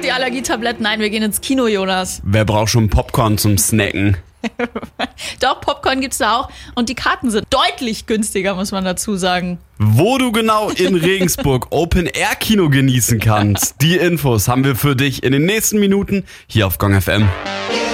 die Allergietabletten ein, wir gehen ins Kino, Jonas. Wer braucht schon Popcorn zum Snacken? Doch, Popcorn gibt's da auch und die Karten sind deutlich günstiger, muss man dazu sagen. Wo du genau in Regensburg Open-Air-Kino genießen kannst, die Infos haben wir für dich in den nächsten Minuten hier auf Gong FM.